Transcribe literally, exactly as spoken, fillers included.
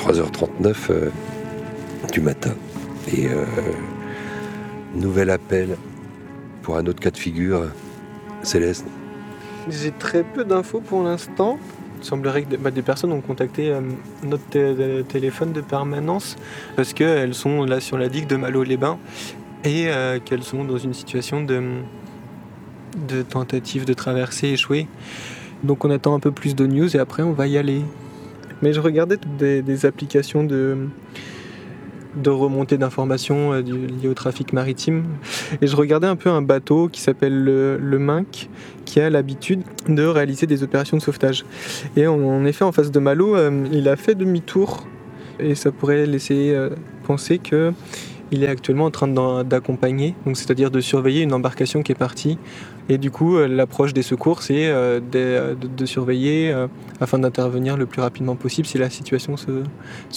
trois heures trente-neuf euh, du matin. Et euh, nouvel appel pour un autre cas de figure. Céleste. J'ai très peu d'infos pour l'instant. Il semblerait que bah, des personnes ont contacté euh, notre t- téléphone de permanence parce qu'elles sont là sur la digue de Malo-les-Bains et euh, qu'elles sont dans une situation de, de tentative de traversée échouée. Donc on attend un peu plus de news et après on va y aller. Mais je regardais toutes des, des applications de, de remontée d'informations euh, du- liées au trafic maritime et je regardais un peu un bateau qui s'appelle le, le Minc qui a l'habitude de réaliser des opérations de sauvetage. Et en, en effet en face de Malo, euh, il a fait demi-tour et ça pourrait laisser euh, penser que il est actuellement en train d'en- d'accompagner, donc c'est-à-dire de surveiller une embarcation qui est partie. Et du coup, euh, l'approche des secours, c'est euh, de, de- de surveiller euh, afin d'intervenir le plus rapidement possible si la situation se,